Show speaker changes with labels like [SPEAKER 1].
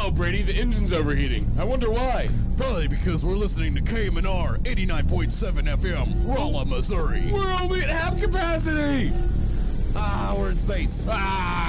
[SPEAKER 1] Uh-oh, Brady, the engine's overheating. I wonder why.
[SPEAKER 2] Probably because we're listening to KMNR 89.7 FM, Rolla, Missouri.
[SPEAKER 1] We're only at half capacity.
[SPEAKER 2] We're in space.